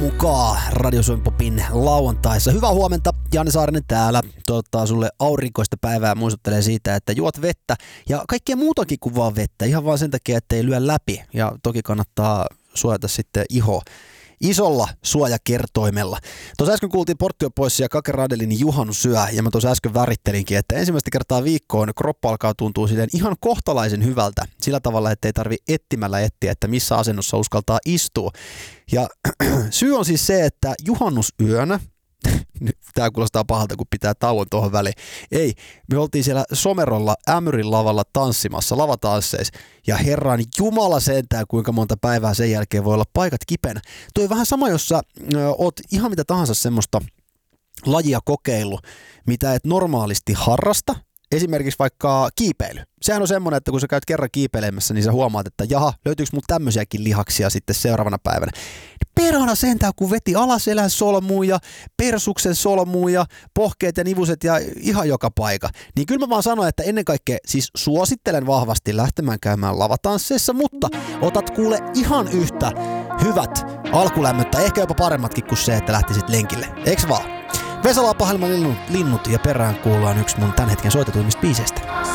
mukaan Radio Suomi Popin lauantaissa. Hyvää huomenta, Janne Saarinen täällä. Toivottaa sulle aurinkoista päivää ja muistuttelee siitä, että juot vettä ja kaikkea muutakin kuin vaan vettä. Ihan vaan sen takia, ettei lyö läpi. Ja toki kannattaa suojata sitten ihoa isolla suojakertoimella. Tuossa äsken kuultiin Porttio Boysia ja Kake Radelin Juhannusyö, ja mä tuossa äsken värittelinkin, että ensimmäistä kertaa viikkoon kroppa alkaa tuntua silleen ihan kohtalaisen hyvältä, sillä tavalla, että ei tarvi etsimällä etsiä, että missä asennossa uskaltaa istua. Ja syy on siis se, että juhannusyönä, tää kuulostaa pahalta, kun pitää tauon tuohon väliin. Ei, me oltiin siellä Somerolla Ämyrin lavalla tanssimassa, lavatansseissa, ja herran jumala sentään, kuinka monta päivää sen jälkeen voi olla paikat kipeänä. Tuo on vähän sama, jos sä oot ihan mitä tahansa semmoista lajia kokeillut, mitä et normaalisti harrasta, esimerkiksi vaikka kiipeily. Sehän on semmoinen, että kun sä käyt kerran kiipeilemässä, niin sä huomaat, että jaha, löytyykö mut tämmöisiäkin lihaksia sitten seuraavana päivänä. Perhana sentään, kun veti alaselän solmuun ja persuksen solmuun ja pohkeet ja nivuset ja ihan joka paikka. Niin kyllä mä vaan sanon, että ennen kaikkea siis suosittelen vahvasti lähtemään käymään lavatansseissa, mutta otat kuule ihan yhtä hyvät alkulämmöt tai ehkä jopa paremmatkin kuin se, että lähtisit lenkille. Eiks vaan? Vesa Laapahelman linnut ja perään kuullaan yksi mun tämän hetken soitetuimmista biiseistä.